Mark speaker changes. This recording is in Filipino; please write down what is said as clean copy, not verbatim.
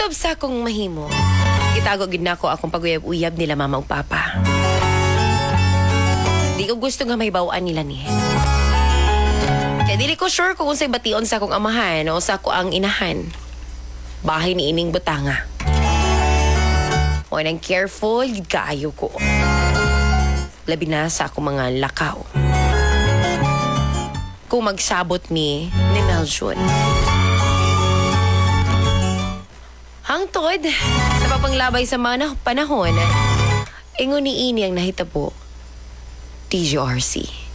Speaker 1: Ubab sa akong mahimo. Gitago gid nako akong paguyab-uyab nila mama ug papa. Di ko gusto nga may bawaan nila ni. Kaya dili ko sure kung unsay bation sa akong amahan o sa ako ang inahan. Bahay ni ining butanga. O nang careful, gid kaayo ko. Labi na sa akong mga lakaw. Kung magsabot ni Meljun. Hangtod, sa papanglabay sa mga panahon, ingon ni ini ang nahitabo, TGRC.